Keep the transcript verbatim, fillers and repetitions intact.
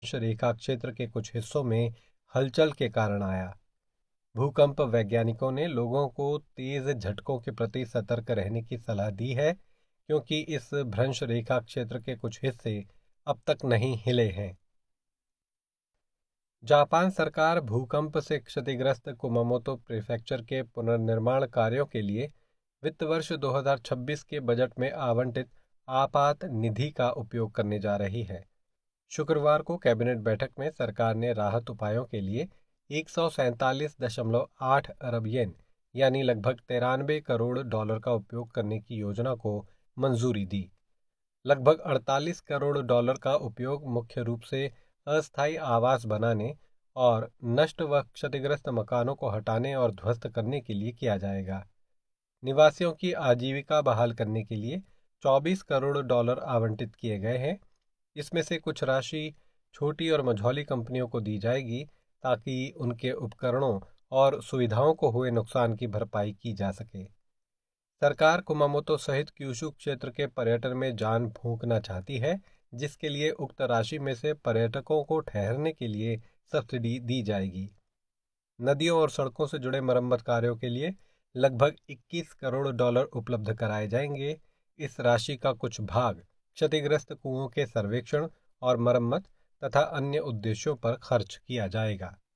रेखा क्षेत्र के कुछ हिस्सों में हलचल के कारण आया। भूकंप वैज्ञानिकों ने लोगों को तेज झटकों के प्रति सतर्क रहने की सलाह दी है, क्योंकि इस भ्रंश रेखा क्षेत्र के कुछ हिस्से अब तक नहीं हिले हैं। जापान सरकार भूकंप से क्षतिग्रस्त कुमामोतो प्रीफेक्चर के पुनर्निर्माण कार्यों के लिए वित्त वर्ष दो हज़ार छब्बीस के बजट में आवंटित आपात निधि का उपयोग करने जा रही है। शुक्रवार को कैबिनेट बैठक में सरकार ने राहत उपायों के लिए एक सौ सैंतालीस दशमलव आठ अरब येन यानी लगभग तिरानवे करोड़ डॉलर का उपयोग करने की योजना को मंजूरी दी। लगभग अड़तालीस करोड़ डॉलर का उपयोग मुख्य रूप से अस्थायी आवास बनाने और नष्ट व क्षतिग्रस्त मकानों को हटाने और ध्वस्त करने के लिए किया जाएगा। निवासियों की आजीविका बहाल करने के लिए चौबीस करोड़ डॉलर आवंटित किए गए हैं। इसमें से कुछ राशि छोटी और मझौली कंपनियों को दी जाएगी ताकि उनके उपकरणों और सुविधाओं को हुए नुकसान की भरपाई की जा सके। सरकार कुमामोतो सहित क्यूशु क्षेत्र के पर्यटन में जान फूंकना चाहती है, जिसके लिए उक्त राशि में से पर्यटकों को ठहरने के लिए सब्सिडी दी जाएगी। नदियों और सड़कों से जुड़े मरम्मत कार्यों के लिए लगभग इक्कीस करोड़ डॉलर उपलब्ध कराए जाएंगे। इस राशि का कुछ भाग क्षतिग्रस्त कुओं के सर्वेक्षण और मरम्मत तथा अन्य उद्देश्यों पर खर्च किया जाएगा।